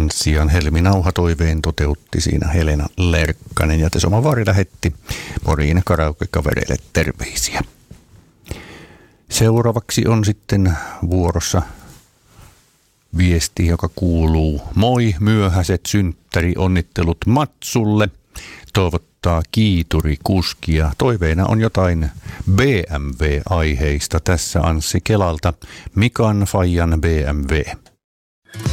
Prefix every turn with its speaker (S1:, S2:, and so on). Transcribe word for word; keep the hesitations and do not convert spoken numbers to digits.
S1: Anssian Helmi Nauha toiveen toteutti siinä Helena Lerkkanen ja Tesoma Vaari lähetti Poriin karaoke-kavereille terveisiä. Seuraavaksi on sitten vuorossa viesti, joka kuuluu: moi, myöhäiset synttäri onnittelut Matsulle. Toivottaa kiituri kuskia. Toiveena on jotain B M W-aiheista tässä Anssi Kelalta. Mikan Fajan B M W.